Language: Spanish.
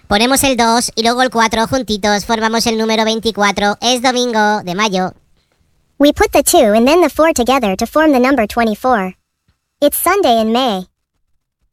Ponemos el 2 y luego el 4 juntitos, formamos el número 24. Es domingo de mayo. We put the 2 and then the 4 together to form the number 24. It's Sunday in May.